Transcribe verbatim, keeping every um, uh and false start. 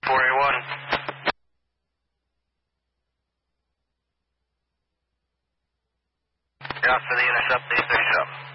four eight one. Yeah, for the intercept, eight thirty-seven.